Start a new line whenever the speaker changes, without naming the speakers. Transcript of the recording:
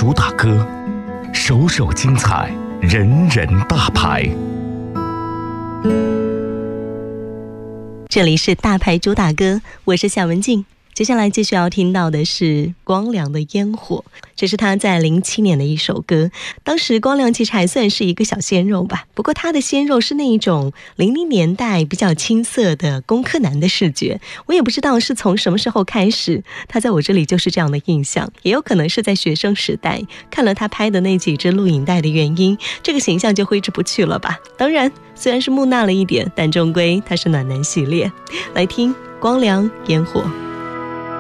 主打歌，首首精彩，人人大牌。
这里是大牌主打歌，我是夏文静。接下来继续要听到的是光良的烟火，这是他在07年的一首歌。当时光良其实还算是一个小鲜肉吧，不过他的鲜肉是那一种00年代比较青涩的工科男的视觉，我也不知道是从什么时候开始，他在我这里就是这样的印象，也有可能是在学生时代看了他拍的那几支录影带的原因，这个形象就挥之不去了吧。当然虽然是木讷了一点，但终归他是暖男系列。来听光良烟火。